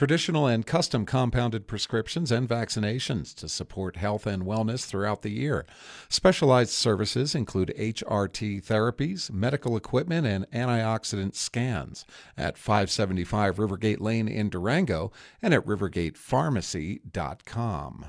traditional and custom compounded prescriptions and vaccinations to support health and wellness throughout the year. Specialized services include HRT therapies, medical equipment, and antioxidant scans at 575 Rivergate Lane in Durango and at rivergatepharmacy.com.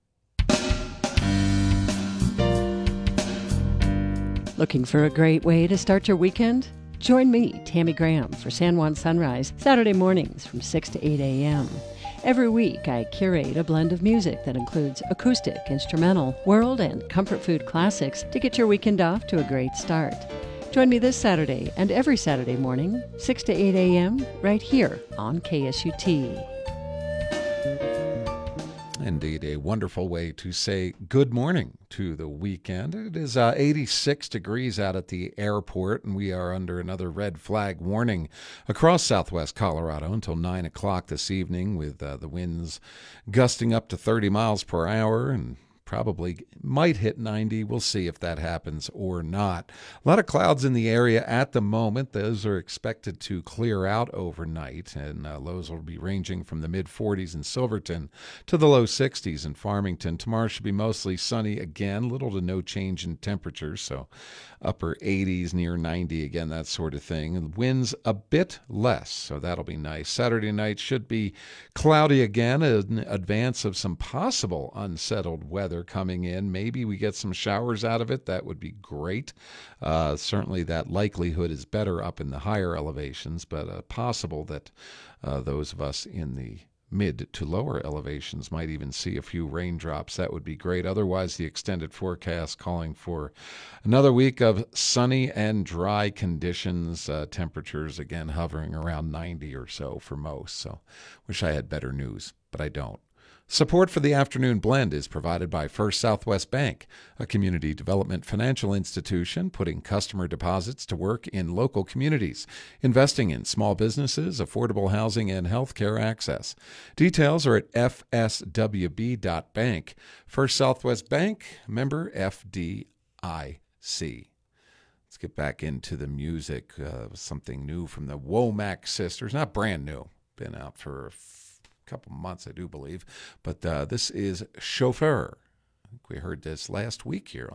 Looking for a great way to start your weekend? Join me, Tammy Graham, for San Juan Sunrise, Saturday mornings from 6 to 8 a.m. Every week, I curate a blend of music that includes acoustic, instrumental, world, and comfort food classics to get your weekend off to a great start. Join me this Saturday and every Saturday morning, 6 to 8 a.m., right here on KSUT. Indeed, a wonderful way to say good morning to the weekend. It is 86 degrees out at the airport, and we are under another red flag warning across southwest Colorado until 9 o'clock this evening, with the winds gusting up to 30 miles per hour and probably might hit 90. We'll see if that happens or not. A lot of clouds in the area at the moment. Those are expected to clear out overnight, and lows will be ranging from the mid-40s in Silverton to the low 60s in Farmington. Tomorrow should be mostly sunny again, little to no change in temperatures, so upper 80s, near 90 again, that sort of thing. And winds a bit less, so that'll be nice. Saturday night should be cloudy again, in advance of some possible unsettled weather coming in. Maybe we get some showers out of it. That would be great. Certainly that likelihood is better up in the higher elevations, but possible that those of us in the mid to lower elevations might even see a few raindrops. That would be great. Otherwise, the extended forecast calling for another week of sunny and dry conditions. Temperatures, again, hovering around 90 or so for most. So wish I had better news, but I don't. Support for the Afternoon Blend is provided by First Southwest Bank, a community development financial institution putting customer deposits to work in local communities, investing in small businesses, affordable housing, and healthcare access. Details are at fswb.bank. First Southwest Bank, member FDIC. Let's get back into the music. Something new from the Womack Sisters. Not brand new. Been out for a couple months, I do believe. But this is Chauffeur. I think we heard this last week here